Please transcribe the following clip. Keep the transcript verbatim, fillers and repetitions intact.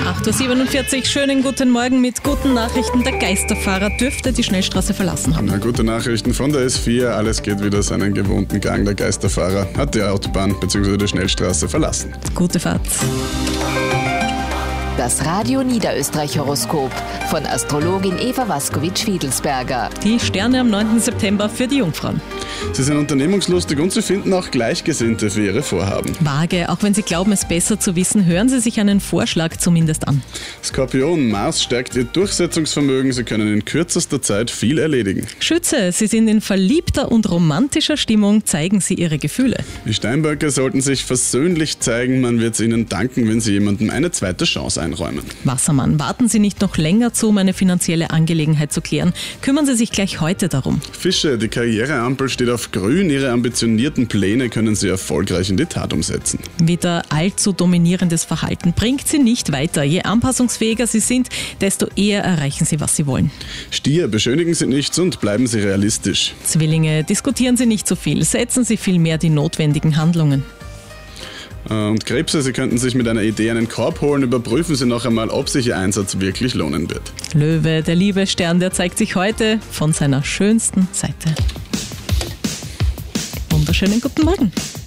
acht Uhr siebenundvierzig, schönen guten Morgen mit guten Nachrichten. Der Geisterfahrer dürfte die Schnellstraße verlassen haben. Na, gute Nachrichten von der S vier, alles geht wieder seinen gewohnten Gang. Der Geisterfahrer hat die Autobahn bzw. die Schnellstraße verlassen. Gute Fahrt. Das Radio Niederösterreich-Horoskop von Astrologin Eva Waskowitsch-Fiedelsberger. Die Sterne am neunten September für die Jungfrauen. Sie sind unternehmungslustig und Sie finden auch Gleichgesinnte für Ihre Vorhaben. Waage, auch wenn Sie glauben, es besser zu wissen, hören Sie sich einen Vorschlag zumindest an. Skorpion, Mars stärkt Ihr Durchsetzungsvermögen. Sie können in kürzester Zeit viel erledigen. Schütze, Sie sind in verliebter und romantischer Stimmung, zeigen Sie Ihre Gefühle. Die Steinböcke sollten sich versöhnlich zeigen. Man wird es Ihnen danken, wenn Sie jemandem eine zweite Chance einräumen. Wassermann, warten Sie nicht noch länger zu, um eine finanzielle Angelegenheit zu klären. Kümmern Sie sich gleich heute darum. Fische, die Karriereampel steht auf grün. Ihre ambitionierten Pläne können Sie erfolgreich in die Tat umsetzen. Wieder allzu dominierendes Verhalten bringt Sie nicht weiter. Je anpassungsfähiger Sie sind, desto eher erreichen Sie, was Sie wollen. Stier, beschönigen Sie nichts und bleiben Sie realistisch. Zwillinge, diskutieren Sie nicht so viel, setzen Sie vielmehr die notwendigen Handlungen. Und Krebse, Sie könnten sich mit einer Idee einen Korb holen. Überprüfen Sie noch einmal, ob sich Ihr Einsatz wirklich lohnen wird. Löwe, der Liebesstern, der zeigt sich heute von seiner schönsten Seite. Wunderschönen guten Morgen.